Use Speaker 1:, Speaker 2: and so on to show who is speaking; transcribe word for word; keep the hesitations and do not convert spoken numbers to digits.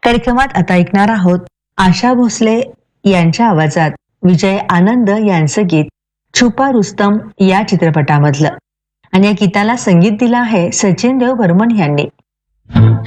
Speaker 1: कार्यक्रमात आता ऐकणार आहोत आशा भोसले यांच्या आवाजात विजय आनंद यांचं गीत छुपा रुस्तम या चित्रपटामधलं. आणि या गीताला संगीत दिलं आहे सचिन देव बर्मन यांनी.